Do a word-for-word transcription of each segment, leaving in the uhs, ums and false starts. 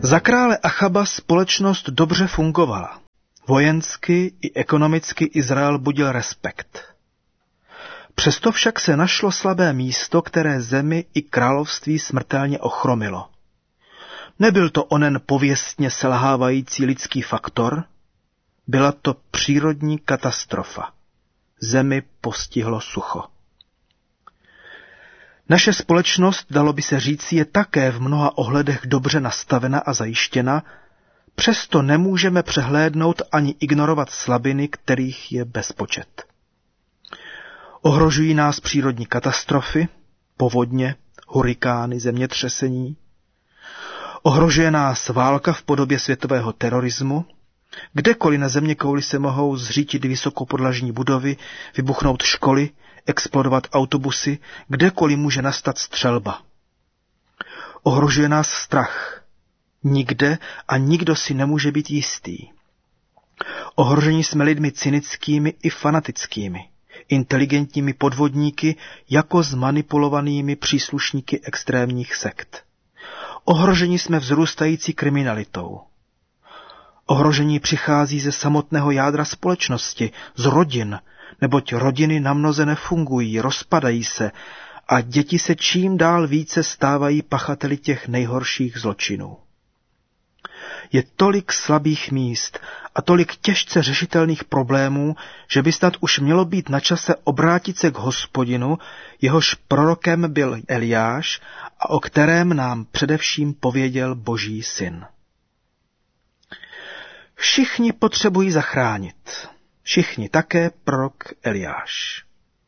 Za krále Achaba společnost dobře fungovala. Vojensky i ekonomicky Izrael budil respekt. Přesto však se našlo slabé místo, které zemi i království smrtelně ochromilo. Nebyl to onen pověstně selhávající lidský faktor, byla to přírodní katastrofa. Zemi postihlo sucho. Naše společnost, dalo by se říci, je také v mnoha ohledech dobře nastavena a zajištěna, přesto nemůžeme přehlédnout ani ignorovat slabiny, kterých je bezpočet. Ohrožují nás přírodní katastrofy, povodně, hurikány, zemětřesení. Ohrožuje nás válka v podobě světového terorismu. Kdekoliv na zeměkouli se mohou zřítit vysokopodlažní budovy, vybuchnout školy, explodovat autobusy, kdekoliv může nastat střelba. Ohrožuje nás strach. Nikde a nikdo si nemůže být jistý. Ohroženi jsme lidmi cynickými i fanatickými, inteligentními podvodníky jako zmanipulovanými příslušníky extrémních sekt. Ohroženi jsme vzrůstající kriminalitou. Ohrožení přichází ze samotného jádra společnosti, z rodin, neboť rodiny namnoze nefungují, rozpadají se a děti se čím dál více stávají pachateli těch nejhorších zločinů. Je tolik slabých míst a tolik těžce řešitelných problémů, že by snad už mělo být na čase obrátit se k Hospodinu, jehož prorokem byl Eliáš a o kterém nám především pověděl Boží syn. Všichni potřebují zachránit. Všichni, také prorok Eliáš.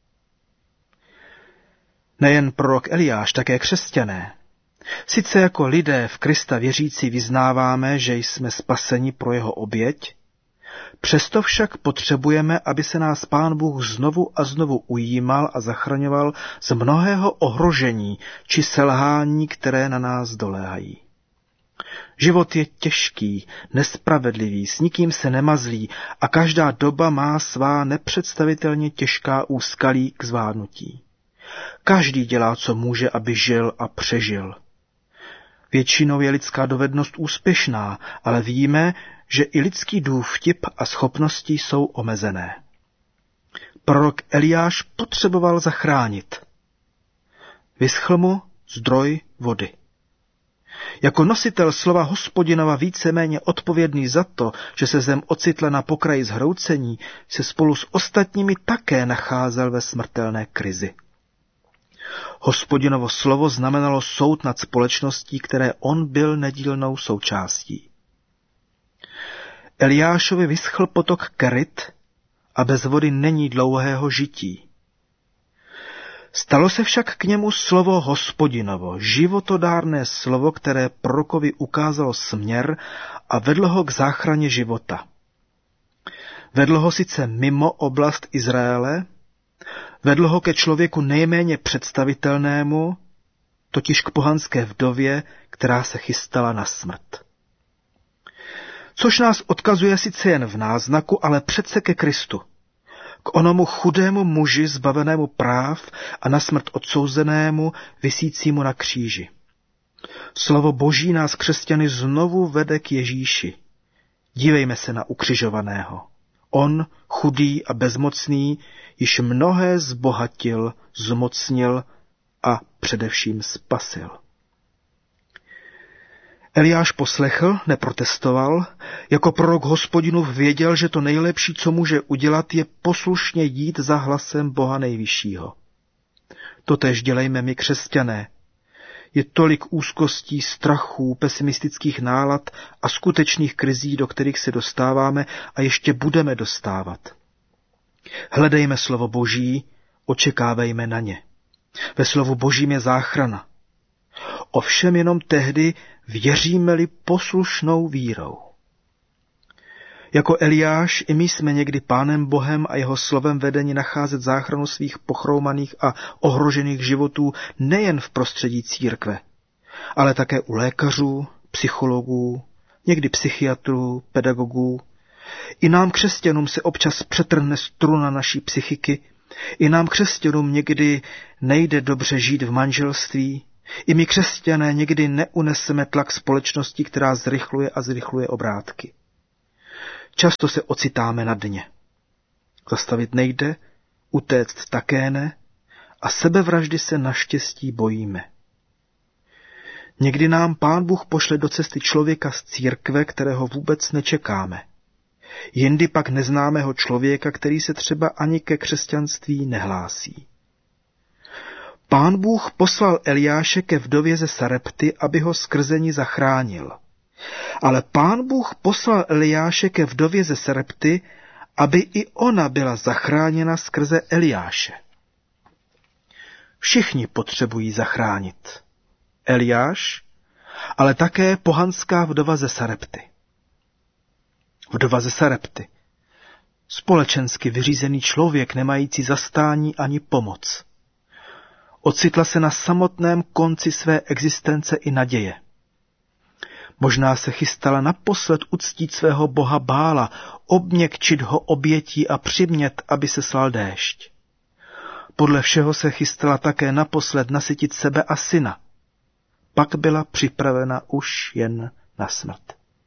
Nejen prorok Eliáš, také křesťané. Sice jako lidé v Krista věřící vyznáváme, že jsme spaseni pro jeho oběť, přesto však potřebujeme, aby se nás Pán Bůh znovu a znovu ujímal a zachraňoval z mnohého ohrožení či selhání, které na nás doléhají. Život je těžký, nespravedlivý, s nikým se nemazlí a každá doba má svá nepředstavitelně těžká úskalí k zvládnutí. Každý dělá, co může, aby žil a přežil. Většinou je lidská dovednost úspěšná, ale víme, že i lidský důvtip a schopnosti jsou omezené. Prorok Eliáš potřeboval zachránit. Vyschl mu zdroj vody. Jako nositel slova Hospodinova víceméně odpovědný za to, že se zem ocitla na pokraji zhroucení, se spolu s ostatními také nacházel ve smrtelné krizi. Hospodinovo slovo znamenalo soud nad společností, které on byl nedílnou součástí. Eliášovi vyschl potok Kerit a bez vody není dlouhého žití. Stalo se však k němu slovo Hospodinovo, životodárné slovo, které prorokovi ukázalo směr a vedlo ho k záchraně života. Vedlo ho sice mimo oblast Izraele, vedlo ho ke člověku nejméně představitelnému, totiž k pohanské vdově, která se chystala na smrt. Což nás odkazuje sice jen v náznaku, ale přece ke Kristu, k onomu chudému muži zbavenému práv a na smrt odsouzenému, visícímu na kříži. Slovo Boží nás křesťany znovu vede k Ježíši. Dívejme se na ukřižovaného. On, chudý a bezmocný, již mnohé zbohatil, zmocnil a především spasil. Eliáš poslechl, neprotestoval, jako prorok Hospodinův věděl, že to nejlepší, co může udělat, je poslušně jít za hlasem Boha nejvyššího. Totéž dělejme my křesťané. Je tolik úzkostí, strachů, pesimistických nálad a skutečných krizí, do kterých se dostáváme a ještě budeme dostávat. Hledejme slovo Boží, očekávejme na ně. Ve slovu Božím je záchrana. Ovšem jenom tehdy věříme-li poslušnou vírou. Jako Eliáš i my jsme někdy Pánem Bohem a jeho slovem vedeni nacházet záchranu svých pochroumaných a ohrožených životů nejen v prostředí církve, ale také u lékařů, psychologů, někdy psychiatrů, pedagogů. I nám křesťanům se občas přetrhne struna naší psychiky, i nám křesťanům někdy nejde dobře žít v manželství, I my křesťané někdy neuneseme tlak společnosti, která zrychluje a zrychluje obrátky. Často se ocitáme na dně. Zastavit nejde, utéct také ne a sebevraždy se naštěstí bojíme. Někdy nám Pán Bůh pošle do cesty člověka z církve, kterého vůbec nečekáme. Jindy pak neznámého člověka, který se třeba ani ke křesťanství nehlásí. Pán Bůh poslal Eliáše ke vdově ze Sarepty, aby ho skrze ní zachránil. Ale Pán Bůh poslal Eliáše ke vdově ze Sarepty, aby i ona byla zachráněna skrze Eliáše. Všichni potřebují zachránit. Eliáš, ale také pohanská vdova ze Sarepty. Vdova ze Sarepty. Společensky vyřízený člověk, nemající zastání ani pomoc. Ocitla se na samotném konci své existence i naděje. Možná se chystala naposled uctít svého boha Bála, obměkčit ho obětí a přimět, aby se slal déšť. Podle všeho se chystala také naposled nasytit sebe a syna. Pak byla připravena už jen na smrt.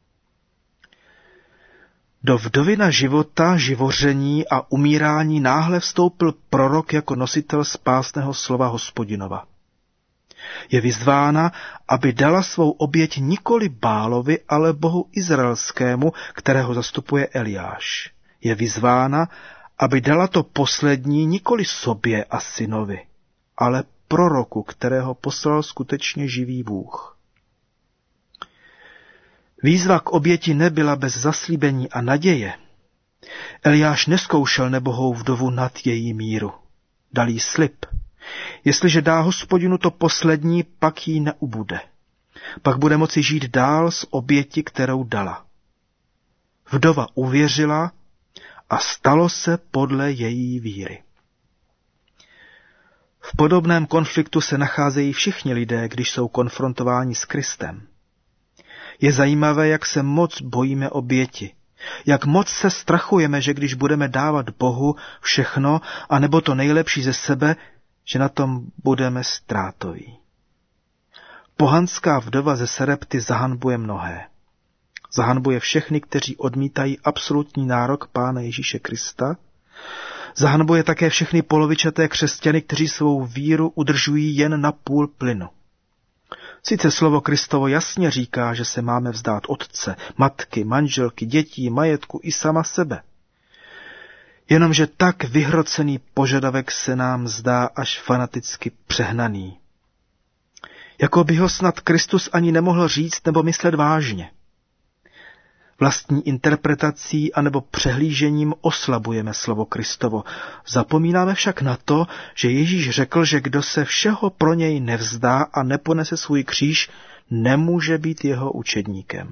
Do vdovina života, živoření a umírání náhle vstoupil prorok jako nositel spásného slova Hospodinova. Je vyzvána, aby dala svou oběť nikoli Bálovi, ale Bohu izraelskému, kterého zastupuje Eliáš. Je vyzvána, aby dala to poslední nikoli sobě a synovi, ale proroku, kterého poslal skutečně živý Bůh. Výzva k oběti nebyla bez zaslíbení a naděje. Eliáš nezkoušel nebohou vdovu nad její míru. Dal jí slib. Jestliže dá Hospodinu to poslední, pak jí neubude. Pak bude moci žít dál z oběti, kterou dala. Vdova uvěřila a stalo se podle její víry. V podobném konfliktu se nacházejí všichni lidé, když jsou konfrontováni s Kristem. Je zajímavé, jak se moc bojíme oběti, jak moc se strachujeme, že když budeme dávat Bohu všechno, anebo to nejlepší ze sebe, že na tom budeme ztrátoví. Pohanská vdova ze Sarepty zahanbuje mnohé. Zahanbuje všechny, kteří odmítají absolutní nárok Pána Ježíše Krista. Zahanbuje také všechny polovičaté křesťany, kteří svou víru udržují jen na půl plynu. Sice slovo Kristovo jasně říká, že se máme vzdát otce, matky, manželky, dětí, majetku i sama sebe. Jenomže tak vyhrocený požadavek se nám zdá až fanaticky přehnaný. Jako by ho snad Kristus ani nemohl říct nebo myslet vážně. Vlastní interpretací anebo přehlížením oslabujeme slovo Kristovo. Zapomínáme však na to, že Ježíš řekl, že kdo se všeho pro něj nevzdá a neponese svůj kříž, nemůže být jeho učedníkem.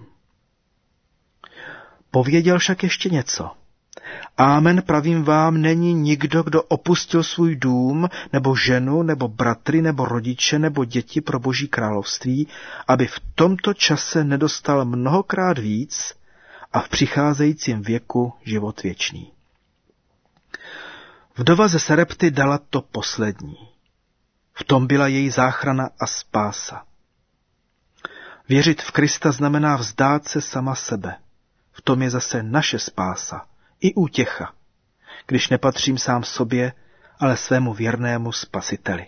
Pověděl však ještě něco. Amen, pravím vám, není nikdo, kdo opustil svůj dům, nebo ženu, nebo bratry, nebo rodiče, nebo děti pro Boží království, aby v tomto čase nedostal mnohokrát víc a v přicházejícím věku život věčný. Vdova ze Sarepty dala to poslední. V tom byla její záchrana a spása. Věřit v Krista znamená vzdát se sama sebe. V tom je zase naše spása i útěcha, když nepatřím sám sobě, ale svému věrnému Spasiteli.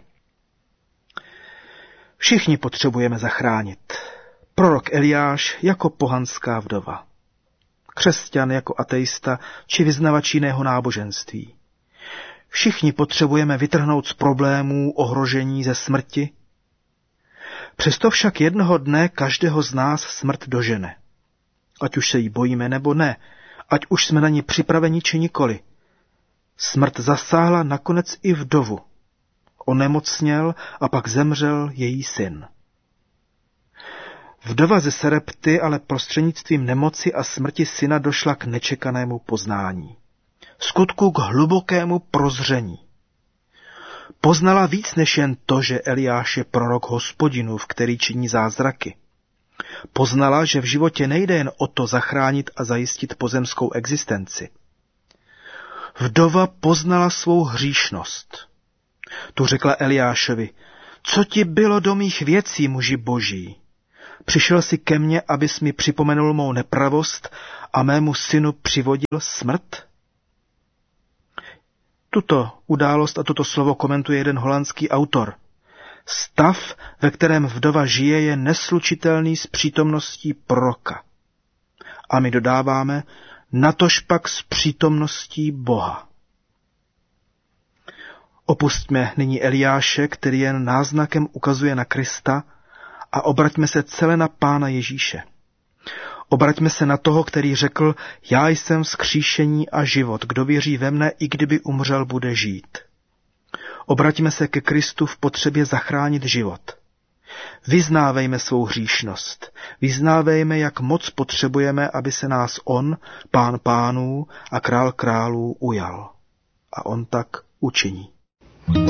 Všichni potřebujeme zachránit. Prorok Eliáš jako pohanská vdova. Křesťan jako ateista či vyznavač jiného náboženství. Všichni potřebujeme vytrhnout z problémů, ohrožení, ze smrti. Přesto však jednoho dne každého z nás smrt dožene. Ať už se jí bojíme nebo ne, ať už jsme na ní připraveni či nikoli. Smrt zasáhla nakonec i vdovu. Onemocněl a pak zemřel její syn. Vdova ze Sarepty ale prostřednictvím nemoci a smrti syna došla k nečekanému poznání. Skutku k hlubokému prozření. Poznala víc než jen to, že Eliáš je prorok Hospodinův, který činí zázraky. Poznala, že v životě nejde jen o to zachránit a zajistit pozemskou existenci. Vdova poznala svou hříšnost. Tu řekla Eliášovi, Co ti bylo do mých věcí, muži boží? Přišel jsi ke mně, abys mi připomenul mou nepravost a mému synu přivodil smrt? Tuto událost a toto slovo komentuje jeden holandský autor. Stav, ve kterém vdova žije, je neslučitelný s přítomností proroka. A my dodáváme, natož pak s přítomností Boha. Opustme nyní Eliáše, který jen náznakem ukazuje na Krista, a obraťme se celé na Pána Ježíše. Obraťme se na toho, který řekl, já jsem vzkříšení a život, kdo věří ve mne, i kdyby umřel, bude žít. Obraťme se ke Kristu v potřebě zachránit život. Vyznávejme svou hříšnost. Vyznávejme, jak moc potřebujeme, aby se nás on, Pán pánů a Král králů ujal. A on tak učiní.